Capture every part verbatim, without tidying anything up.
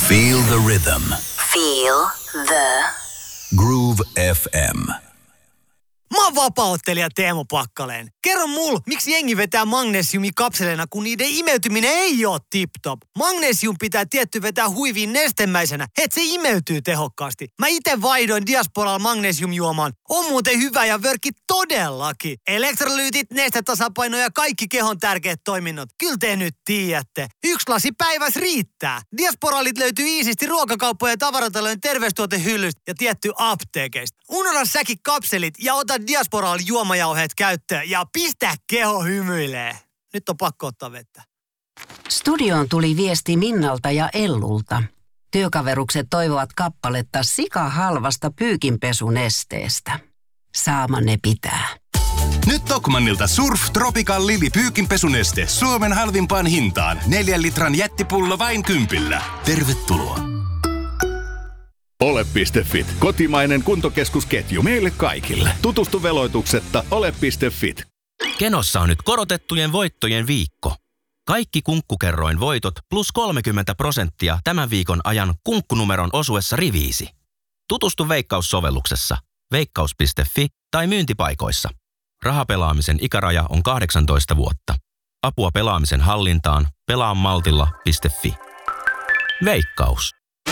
Feel the rhythm. Feel the Groove F M. Mä oon vapaa-ottelija Teemu Pakkaleen. Kerro mul, miksi jengi vetää magnesiumikapseleina, kun niiden imeytyminen ei oo tip-top. Magnesium pitää tietty vetää huiviin nestemäisenä, et se imeytyy tehokkaasti. Mä ite vaihdoin Diasporalla magnesiumjuomaan. On muuten hyvä ja vörkki todellakin. Elektrolyytit, nestetasapaino ja kaikki kehon tärkeät toiminnot. Kyllä te nyt tiedätte. Yksi lasi päiväs riittää. Diasporalit löytyy iisisti ruokakauppojen ja tavaratalojen terveystuotehyllystä ja tietty apteekeista. Unohda säkin kapselit ja ota Diasporalla juomajauheet käyttöön ja pistä keho hymyilee. Nyt on pakko ottaa vettä. Studioon tuli viesti Minnalta ja Ellulta. Työkaverukset toivovat kappaletta sikahalvasta pyykinpesunesteestä. Saamanne pitää. Nyt Tokmannilta Surf Tropical Lily pyykinpesuneste Suomen halvimpaan hintaan. Neljän litran jättipullo vain kympillä. Tervetuloa. Ole piste fit. Kotimainen kuntokeskusketju meille kaikille. Tutustu veloituksetta ole piste fit. Kenossa on nyt korotettujen voittojen viikko. Kaikki kunkkukerroin voitot plus kolmekymmentä prosenttia tämän viikon ajan kunkkunumeron osuessa riviisi. Tutustu Veikkaus-sovelluksessa, veikkaus piste fi tai myyntipaikoissa. Rahapelaamisen ikäraja on kahdeksantoista vuotta. Apua pelaamisen hallintaan pelaamaltilla piste fi. Veikkaus.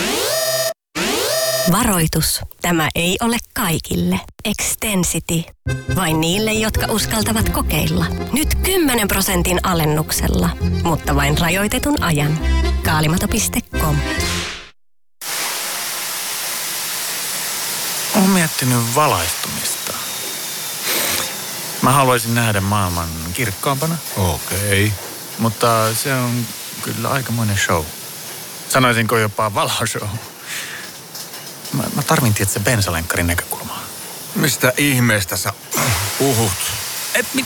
Varoitus. Tämä ei ole kaikille. Extensity. Vain niille, jotka uskaltavat kokeilla. Nyt kymmenen prosentin alennuksella. Mutta vain rajoitetun ajan. Kaalimato piste com. Olen miettinyt valaistumista. Mä haluaisin nähdä maailman kirkkaampana. Okei. Okay. Mutta se on kyllä aikamoinen show. Sanoisinko jopa valoshow. Mä, mä tarvin tietysti bensalenkkarin näkökulmaa. Mistä ihmeestä sä puhut? Et mit,